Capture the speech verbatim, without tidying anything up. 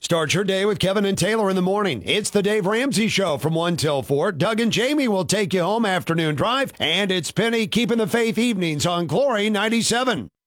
Start your day with Kevin and Taylor in the morning. It's the Dave Ramsey Show from one till four. Doug and Jamie will take you home afternoon drive. And it's Penny keeping the faith evenings on Glory ninety-seven.